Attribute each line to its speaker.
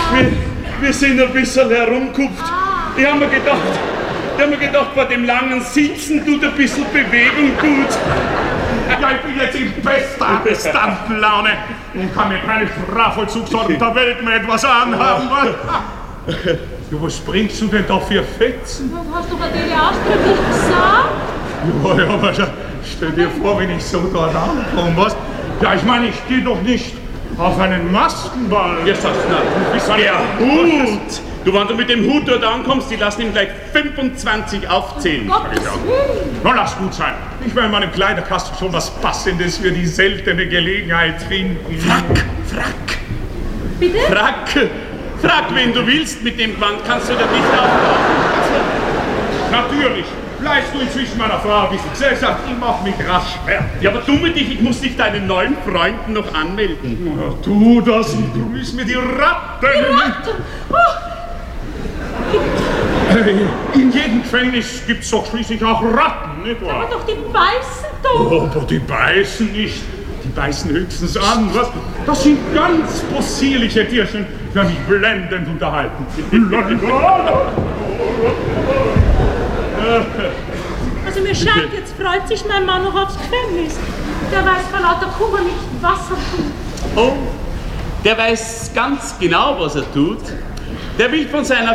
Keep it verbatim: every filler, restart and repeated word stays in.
Speaker 1: Wir, wir sind ein bisschen herumgekupft. Ich hab mir gedacht, ich hab mir gedacht, bei dem langen Sitzen tut ein bisschen Bewegung gut.
Speaker 2: Ja, ich bin jetzt in bester Arrestantenlaune und kann mir keine Strafvollzugsordnung der Welt mehr etwas anhaben. Du, was bringst du denn da für Fetzen?
Speaker 3: Was hast du bei dir ausdrücklich gesagt?
Speaker 2: Ja, ja, aber stell dir vor, wenn ich so dort ankomme, was? Ja, ich meine, ich gehe doch nicht auf einen Maskenball.
Speaker 1: Ja, sagst du, der Hut! Du, wenn du mit dem Hut dort ankommst, die lassen ihm gleich fünfundzwanzig aufzählen.
Speaker 3: Gottes Willen!
Speaker 2: Na, lass gut sein. Ich werde in meinem Kleiderkasten schon was Passendes für die seltene Gelegenheit finden.
Speaker 1: Frack, Frack!
Speaker 3: Bitte?
Speaker 1: Frack! Frag, wen du willst, mit dem Band kannst du da nicht auftauchen.
Speaker 2: Natürlich. Bleibst du inzwischen meiner Frau ein bisschen Gesellschaft, ich mach mich rasch fertig.
Speaker 1: Ja, aber dumme dich, ich muss dich deinen neuen Freunden noch anmelden.
Speaker 2: Ja, tu das und du bist mir die Ratten.
Speaker 3: Die Ratten! Oh.
Speaker 2: In jedem Gefängnis gibt's doch schließlich auch Ratten, nicht wahr?
Speaker 3: Aber doch, die beißen doch!
Speaker 2: Oh, aber die beißen nicht. Die beißen höchstens an, was? Das sind ganz possierliche Tierchen, die mich blendend unterhalten.
Speaker 3: Also mir scheint, jetzt freut sich mein Mann noch aufs Gefängnis. Der weiß vor lauter Kummer nicht, was er tut.
Speaker 1: Oh, der weiß ganz genau, was er tut. Der will von seiner